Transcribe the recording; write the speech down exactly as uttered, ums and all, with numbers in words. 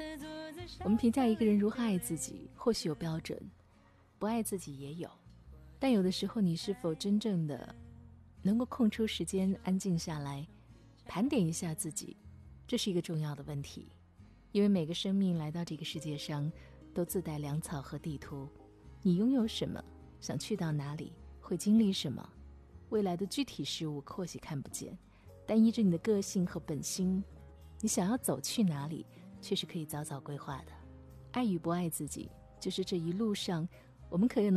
我们评价一个人如何爱自己，或许有标准，不爱自己也有，但有的时候你是否真正的能够空出时间安静下来，盘点一下自己，这是一个重要的问题。因为每个生命来到这个世界上都自带粮草和地图，你拥有什么，想去到哪里，会经历什么，未来的具体事物或许看不见，但依着你的个性和本心，你想要走去哪里却是可以早早规划的。爱与不爱自己，就是这一路上我们可以